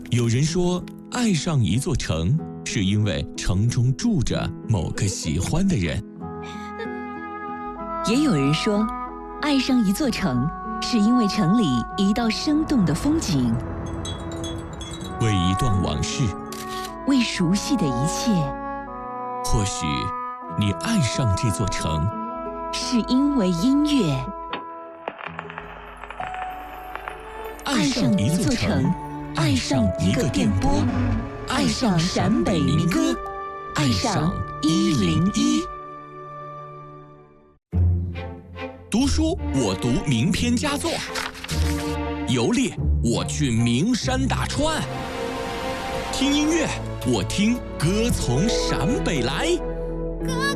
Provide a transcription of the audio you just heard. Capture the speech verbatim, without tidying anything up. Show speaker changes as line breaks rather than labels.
有人说，爱上一座城，是因为城中住着某个喜欢的人。
也有人说，爱上一座城，是因为城里一道生动的风景，
为一段往事，
为熟悉的一切。
或许你爱上这座城，
是因为音乐。
爱上一座城，爱上一个电波，爱上陕北民歌，爱上一零一。读书我读名篇佳作，游猎我去名山大川，听音乐我听歌从陕北来。
歌